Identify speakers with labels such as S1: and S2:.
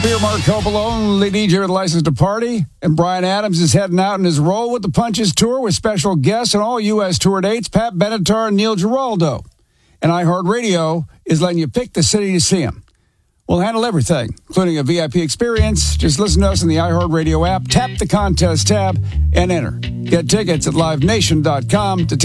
S1: Here, Mark Coppola, lead DJ with a license to party, and Bryan Adams is heading out in his Roll with the Punches tour with special guests on all U.S. tour dates, Pat Benatar and Neil Giraldo. And iHeartRadio is letting you pick the city to see him. We'll handle everything, including a VIP experience. Just listen to us in the iHeartRadio app, tap the contest tab, and enter. Get tickets at livenation.com to